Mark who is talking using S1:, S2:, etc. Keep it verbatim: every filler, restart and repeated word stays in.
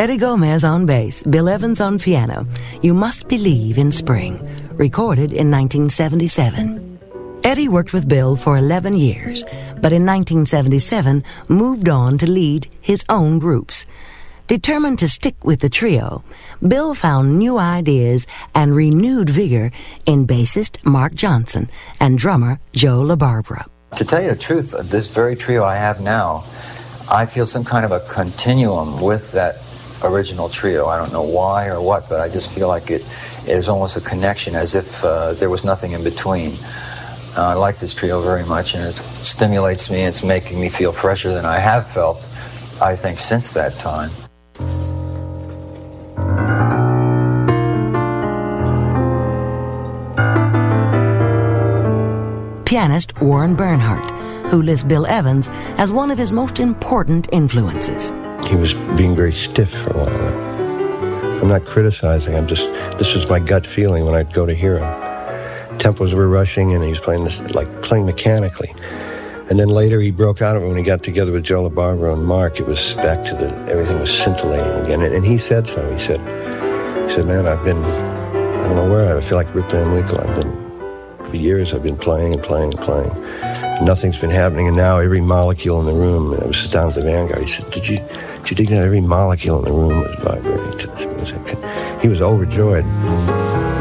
S1: Eddie Gomez on bass, Bill Evans on piano. You Must Believe in Spring, recorded in nineteen seventy-seven. Eddie worked with Bill for eleven years, but in nineteen seventy-seven moved on to lead his own groups. Determined to stick with the trio, Bill found new ideas and renewed vigor in bassist Mark Johnson and drummer Joe LaBarbera.
S2: To tell you the truth, this very trio I have now, I feel some kind of a continuum with that original trio. I don't know why or what, but I just feel like it is almost a connection, as if uh, there was nothing in between. Uh, I like this trio very much, and it stimulates me. It's making me feel fresher than I have felt, I think, since that time.
S1: Pianist Warren Bernhardt, who lists Bill Evans as one of his most important influences.
S3: He was being very stiff for a while. I'm not criticizing, I'm just, this was my gut feeling when I'd go to hear him. Tempos were rushing and he was playing this, like playing mechanically. And then later he broke out of it when he got together with Joe LaBarbera and Mark. It was back to the, everything was scintillating again. And, and he said so. He said, he said, man, I've been, I don't know where, I feel like Rip Van Winkle. I've been, for years I've been playing and playing and playing. Nothing's been happening, and now every molecule in the room, and I was down at the Vanguard, he said, did you, did you think that every molecule in the room was vibrating to this music? He was overjoyed.